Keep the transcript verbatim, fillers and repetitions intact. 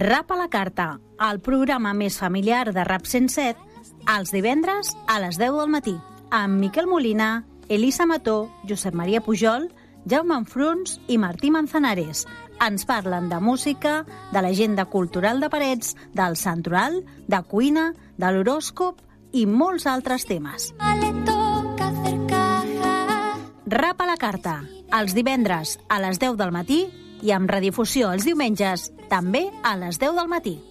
Rap a la carta, el programa més familiar de Rap cent set, els divendres a les deu del matí, amb Miquel Molina, Elisa Mató, Josep Maria Pujol, Jaume Enfruns i Martí Manzanares. Ens parlen de música, de l'agenda cultural de Parets, del santoral, de cuina, de l'horòscop i molts altres temes. Rap a la carta, els divendres a les deu del matí i amb redifusió els diumenges també a les deu del matí.